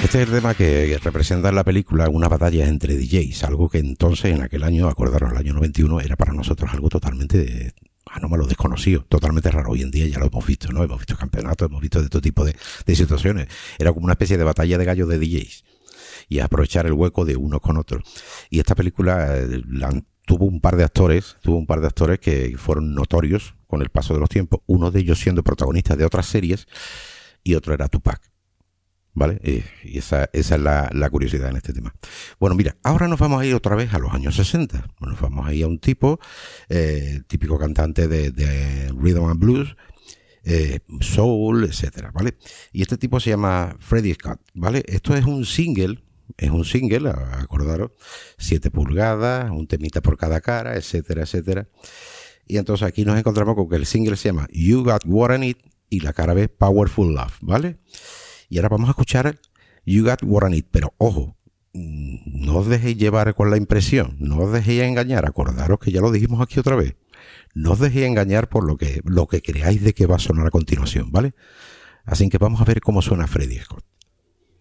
Este es el tema que representa en la película una batalla entre DJs, algo que entonces, en aquel año, acordaros, el año 91, era para nosotros algo totalmente anómalo, desconocido, totalmente raro. Hoy en día ya lo hemos visto, ¿no? Hemos visto campeonatos, hemos visto de todo tipo de situaciones. Era como una especie de batalla de gallos de DJs y aprovechar el hueco de unos con otros. Y esta película tuvo un par de actores que fueron notorios con el paso de los tiempos, uno de ellos siendo protagonista de otras series y otro era Tupac. ¿Vale? Y esa es la curiosidad en este tema. Bueno, mira, ahora nos vamos a ir otra vez a los años 60. Nos vamos a ir a un tipo, típico cantante de Rhythm and Blues, soul, etcétera, ¿vale? Y este tipo se llama Freddie Scott, ¿vale? Esto es un single, acordaros, 7 pulgadas, un temita por cada cara, etcétera, etcétera. Y entonces aquí nos encontramos con que el single se llama You Got What I Need y la cara B, Powerful Love, ¿vale? Y ahora vamos a escuchar You Got What I Need, pero ojo, no os dejéis llevar con la impresión, no os dejéis engañar, acordaros que ya lo dijimos aquí otra vez, no os dejéis engañar por lo que creáis de que va a sonar a continuación, ¿vale? Así que vamos a ver cómo suena Freddie Scott.